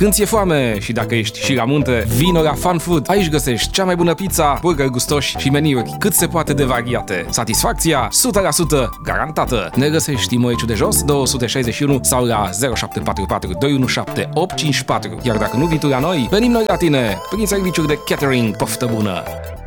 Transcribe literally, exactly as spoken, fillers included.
Când ți-e foame și dacă ești și la munte, vino la Fun Food. Aici găsești cea mai bună pizza, burgeri gustoși și meniuri cât se poate de variate. Satisfacția o sută la sută garantată. Ne găsești în Măiciu de Jos, două sute șaizeci și unu sau la zero șapte patru patru doi unu șapte opt cinci patru. Iar dacă nu vii tu la noi, venim noi la tine prin serviciuri de catering. Poftă bună!